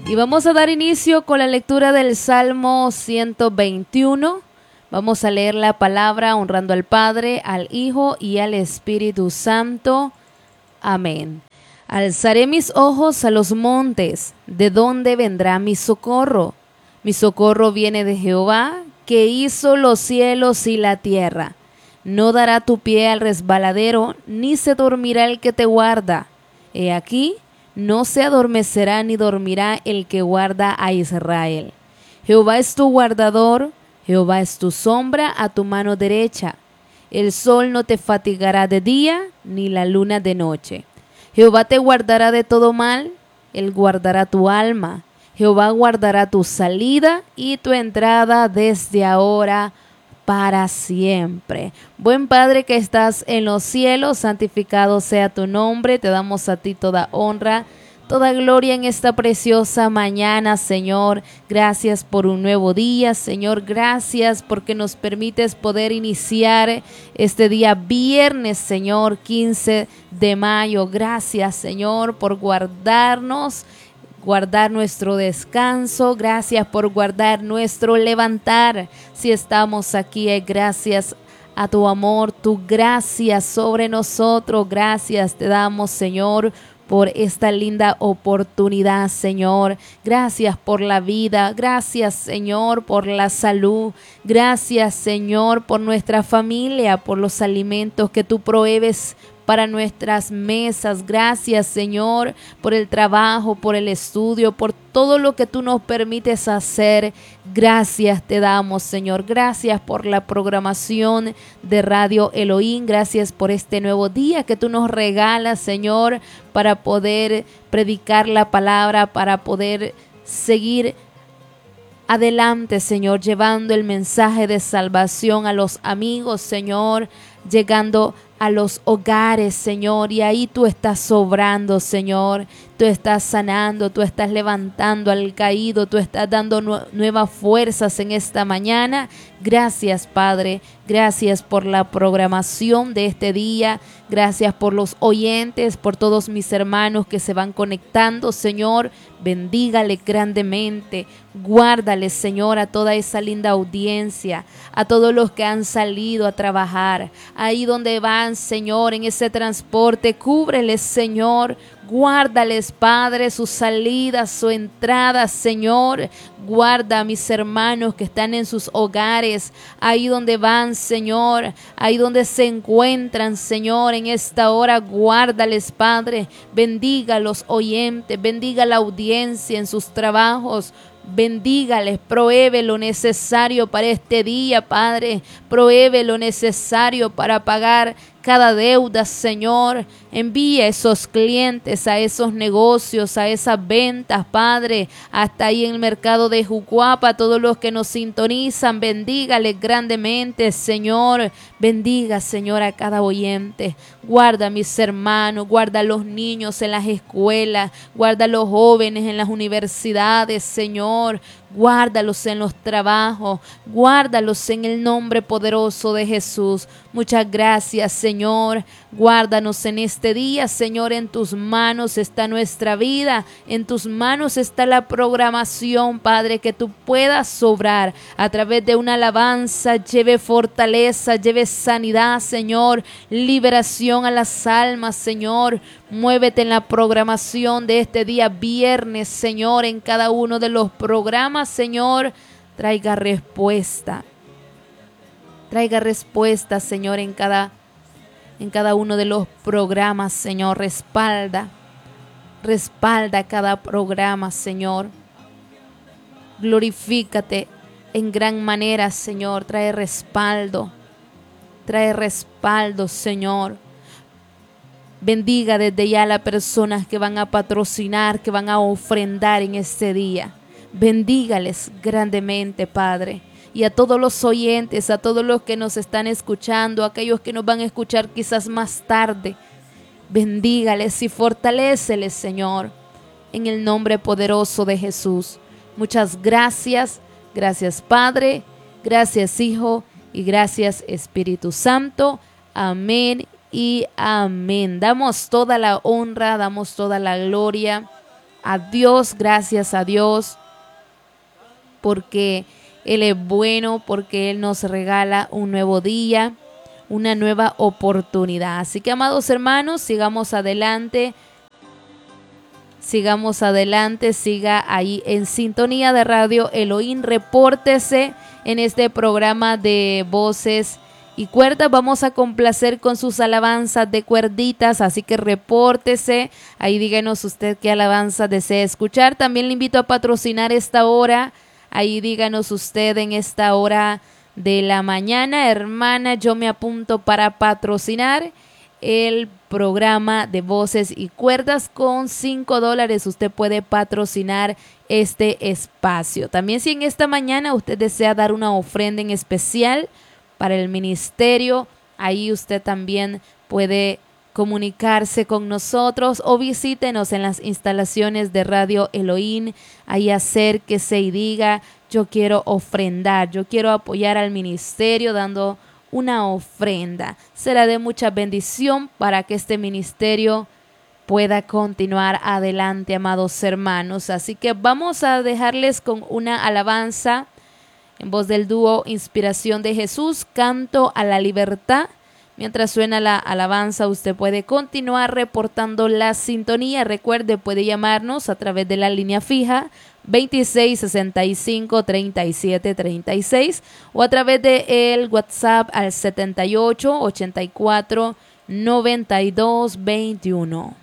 Y vamos a dar inicio con la lectura del Salmo 121. Vamos a leer la palabra honrando al Padre, al Hijo y al Espíritu Santo. Amén. Alzaré mis ojos a los montes, ¿de dónde vendrá mi socorro? Mi socorro viene de Jehová, que hizo los cielos y la tierra. No dará tu pie al resbaladero, ni se dormirá el que te guarda. He aquí, no se adormecerá ni dormirá el que guarda a Israel. Jehová es tu guardador, Jehová es tu sombra a tu mano derecha. El sol no te fatigará de día, ni la luna de noche. Jehová te guardará de todo mal, Él guardará tu alma. Jehová guardará tu salida y tu entrada desde ahora para siempre. Buen Padre que estás en los cielos, santificado sea tu nombre. Te damos a ti toda honra, toda gloria en esta preciosa mañana, Señor. Gracias por un nuevo día, Señor. Gracias porque nos permites poder iniciar este día viernes, Señor, 15 de mayo. Gracias, Señor, por guardarnos, guardar nuestro descanso. Gracias por guardar nuestro levantar. Si estamos aquí es gracias a tu amor, tu gracia sobre nosotros. Gracias te damos, Señor, por esta linda oportunidad, Señor. Gracias por la vida. Gracias, Señor, por la salud. Gracias, Señor, por nuestra familia, por los alimentos que tú provees para nuestras mesas. Gracias, Señor, por el trabajo, por el estudio, por todo lo que tú nos permites hacer. Gracias te damos, Señor. Gracias por la programación de Radio Elohim. Gracias por este nuevo día que tú nos regalas, Señor, para poder predicar la palabra, para poder seguir adelante, Señor, llevando el mensaje de salvación a los amigos, Señor, llegando a los hogares, Señor, y ahí tú estás sobrando, Señor. Tú estás sanando, tú estás levantando al caído, tú estás dando nuevas fuerzas en esta mañana. Gracias, Padre. Gracias por la programación de este día. Gracias por los oyentes, por todos mis hermanos que se van conectando, Señor. Bendígale grandemente. Guárdale, Señor, a toda esa linda audiencia, a todos los que han salido a trabajar, ahí donde van, Señor, en ese transporte. Cúbreles, Señor. Guárdales, Padre, su salida, su entrada, Señor. Guarda a mis hermanos que están en sus hogares, ahí donde van, Señor, ahí donde se encuentran, Señor, en esta hora. Guárdales, Padre. Bendiga a los oyentes, bendiga a la audiencia en sus trabajos. Bendígales, provee lo necesario para este día, Padre. Provee lo necesario para pagar cada deuda, Señor. Envía a esos clientes, a esos negocios, a esas ventas, Padre, hasta ahí en el mercado de Jucuapa, todos los que nos sintonizan. Bendígales grandemente, Señor. Bendiga, Señor, a cada oyente. Guarda a mis hermanos, guarda a los niños en las escuelas, guarda a los jóvenes en las universidades, Señor. Guárdalos en los trabajos, guárdalos en el nombre poderoso de Jesús. Muchas gracias, Señor. Guárdanos en este día, Señor. En tus manos está nuestra vida, en tus manos está la programación, Padre, que tú puedas sobrar a través de una alabanza. Lleve fortaleza, lleve sanidad, Señor, liberación a las almas, Señor. Muévete en la programación de este día viernes, Señor, en cada uno de los programas, Señor. Traiga respuesta, Señor, en cada uno de los programas, Señor. Respalda cada programa, Señor. Glorifícate en gran manera, Señor. Trae respaldo, Señor. Bendiga desde ya a las personas que van a patrocinar, que van a ofrendar en este día. Bendígales grandemente, Padre. Y a todos los oyentes, a todos los que nos están escuchando, a aquellos que nos van a escuchar quizás más tarde. Bendígales y fortaléceles, Señor, en el nombre poderoso de Jesús. Muchas gracias. Gracias, Padre. Gracias, Hijo. Y gracias, Espíritu Santo. Amén y amén. Damos toda la honra, damos toda la gloria a Dios, gracias a Dios, porque Él es bueno, porque Él nos regala un nuevo día, una nueva oportunidad. Así que, amados hermanos, sigamos adelante, siga ahí en sintonía de Radio Elohim, repórtese en este programa de Voces y Cuerdas. Vamos a complacer con sus alabanzas de cuerditas, así que repórtese, ahí díganos usted qué alabanza desea escuchar. También le invito a patrocinar esta hora, ahí díganos usted en esta hora de la mañana: hermana, yo me apunto para patrocinar el programa de Voces y Cuerdas. Con $5 usted puede patrocinar este espacio. También, si en esta mañana usted desea dar una ofrenda en especial para el ministerio, ahí usted también puede comunicarse con nosotros o visítenos en las instalaciones de Radio Elohim. Ahí acérquese y diga: yo quiero ofrendar, yo quiero apoyar al ministerio dando una ofrenda. Será de mucha bendición para que este ministerio pueda continuar adelante, amados hermanos. Así que vamos a dejarles con una alabanza en voz del dúo Inspiración de Jesús, Canto a la Libertad. Mientras suena la alabanza, usted puede continuar reportando la sintonía. Recuerde, puede llamarnos a través de la línea fija 2665-3736 o a través de el WhatsApp al 7884-9221.